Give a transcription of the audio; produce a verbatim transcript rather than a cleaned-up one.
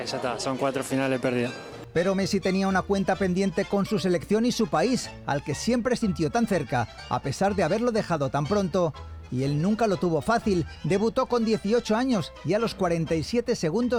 ya está, son cuatro finales perdidas. Pero Messi tenía una cuenta pendiente con su selección y su país, al que siempre sintió tan cerca, a pesar de haberlo dejado tan pronto. Y él nunca lo tuvo fácil, debutó con dieciocho años y a los cuarenta y siete segundos